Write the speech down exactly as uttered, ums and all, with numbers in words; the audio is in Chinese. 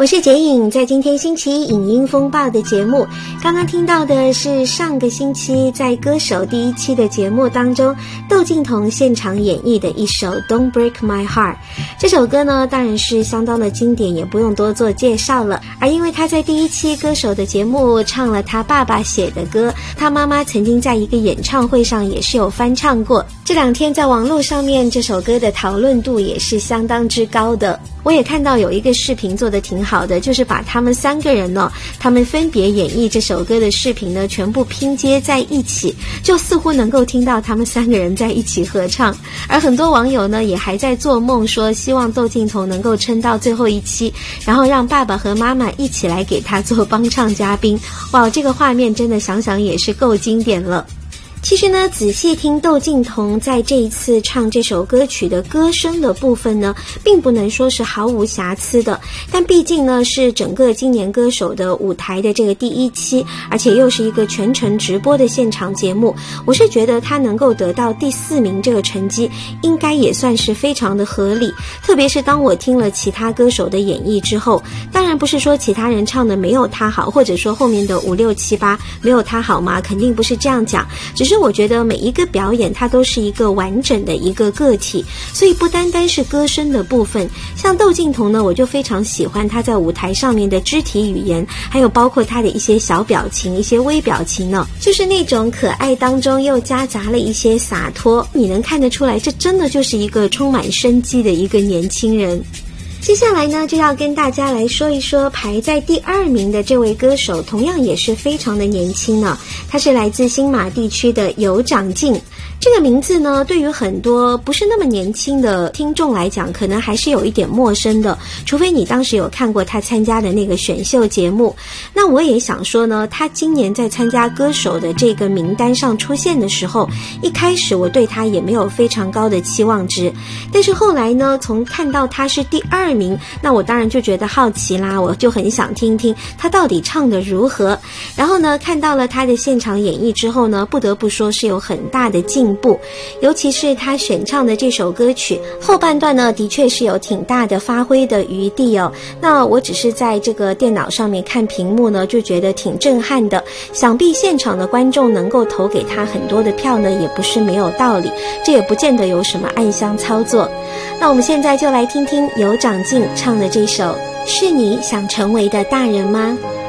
我是杰颖，在今天星期一影音风暴的节目，刚刚听到的是上个星期在歌手第一期的节目当中，窦靖童现场演绎的一首 Don't Break My Heart。 这首歌呢当然是相当的经典，也不用多做介绍了。而因为他在第一期歌手的节目唱了他爸爸写的歌，他妈妈曾经在一个演唱会上也是有翻唱过，这两天在网络上面这首歌的讨论度也是相当之高的。我也看到有一个视频做得挺好的，就是把他们三个人呢，他们分别演绎这首歌的视频呢全部拼接在一起，就似乎能够听到他们三个人在一起合唱。而很多网友呢也还在做梦，说希望窦靖童能够撑到最后一期，然后让爸爸和妈妈一起来给他做帮唱嘉宾。哇，这个画面真的想想也是够经典了。其实呢，仔细听窦靖童在这一次唱这首歌曲的歌声的部分呢，并不能说是毫无瑕疵的，但毕竟呢是整个今年歌手的舞台的这个第一期，而且又是一个全程直播的现场节目，我是觉得他能够得到第四名这个成绩，应该也算是非常的合理。特别是当我听了其他歌手的演绎之后，当然不是说其他人唱的没有他好，或者说后面的五六七八没有他好吗？肯定不是这样讲，只是其实我觉得每一个表演它都是一个完整的一个个体，所以不单单是歌声的部分。像窦靖童呢，我就非常喜欢他在舞台上面的肢体语言，还有包括他的一些小表情，一些微表情呢，就是那种可爱当中又夹杂了一些洒脱，你能看得出来这真的就是一个充满生机的一个年轻人。接下来呢，就要跟大家来说一说排在第二名的这位歌手，同样也是非常的年轻呢。他是来自新马地区的有长进。这个名字呢，对于很多不是那么年轻的听众来讲，可能还是有一点陌生的，除非你当时有看过他参加的那个选秀节目。那我也想说呢，他今年在参加歌手的这个名单上出现的时候，一开始我对他也没有非常高的期望值，但是后来呢，从看到他是第二名，那我当然就觉得好奇啦，我就很想听听他到底唱得如何。然后呢，看到了他的现场演绎之后呢，不得不说是有很大的进步，尤其是他选唱的这首歌曲后半段呢，的确是有挺大的发挥的余地哦。那我只是在这个电脑上面看屏幕呢，就觉得挺震撼的。想必现场的观众能够投给他很多的票呢，也不是没有道理，这也不见得有什么暗箱操作。那我们现在就来听听有长进唱的这首《是你想成为的大人吗》。